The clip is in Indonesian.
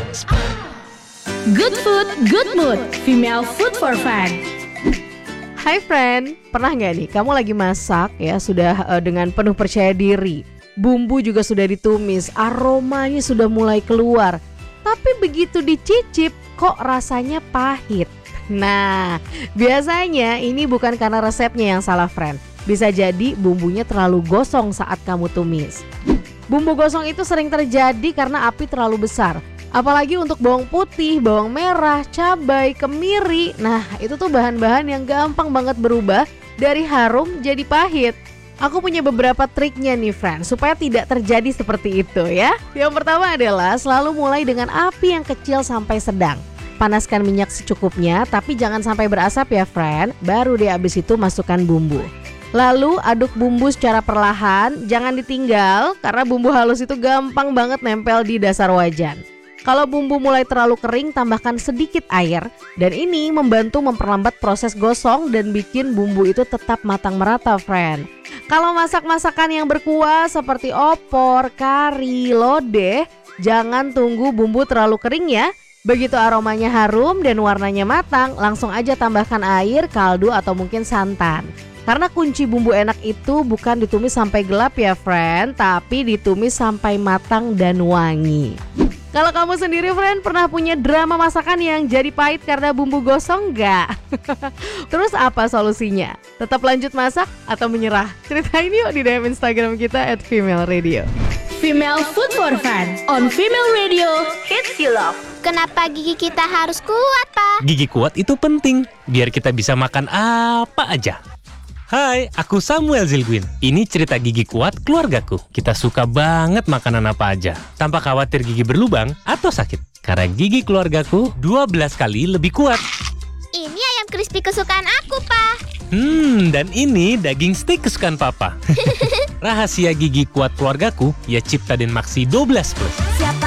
Good food, good mood. Female food for fun. Hai friend, pernah nggak nih kamu lagi masak ya sudah dengan penuh percaya diri, bumbu juga sudah ditumis, aromanya sudah mulai keluar, tapi begitu dicicip kok rasanya pahit. Nah, biasanya ini bukan karena resepnya yang salah friend, bisa jadi bumbunya terlalu gosong saat kamu tumis. Bumbu gosong itu sering terjadi karena api terlalu besar. Apalagi untuk bawang putih, bawang merah, cabai, kemiri. Nah, itu tuh bahan-bahan yang gampang banget berubah dari harum jadi pahit. Aku punya beberapa triknya nih friend, supaya tidak terjadi seperti itu ya. Yang pertama adalah selalu mulai dengan api yang kecil sampai sedang. Panaskan minyak secukupnya, tapi jangan sampai berasap ya friend. Baru deh abis itu masukkan bumbu. Lalu aduk bumbu secara perlahan, jangan ditinggal karena bumbu halus itu gampang banget nempel di dasar wajan. Kalau bumbu mulai terlalu kering, tambahkan sedikit air dan ini membantu memperlambat proses gosong dan bikin bumbu itu tetap matang merata friend. Kalau masak masakan yang berkuah seperti opor, kari, lodeh, jangan tunggu bumbu terlalu kering ya. Begitu aromanya harum dan warnanya matang, langsung aja tambahkan air, kaldu atau mungkin santan. Karena kunci bumbu enak itu bukan ditumis sampai gelap ya friend, tapi ditumis sampai matang dan wangi. Kalau kamu sendiri friend pernah punya drama masakan yang jadi pahit karena bumbu gosong nggak? Terus apa solusinya? Tetap lanjut masak atau menyerah? Ceritain yuk di DM Instagram kita @female_radio. Female food for fun on Female Radio. Hits you love. Kenapa gigi kita harus kuat, Pak? Gigi kuat itu penting, biar kita bisa makan apa aja. Hai, aku Samuel Zilguin. Ini cerita gigi kuat keluargaku. Kita suka banget makanan apa aja, tanpa khawatir gigi berlubang atau sakit. Karena gigi keluargaku 12 kali lebih kuat. Ini ayam crispy kesukaan aku, Pak. Dan ini daging steak kesukaan Papa. Rahasia gigi kuat keluargaku, ya Cipta dan Maxi 12 Plus. Siapa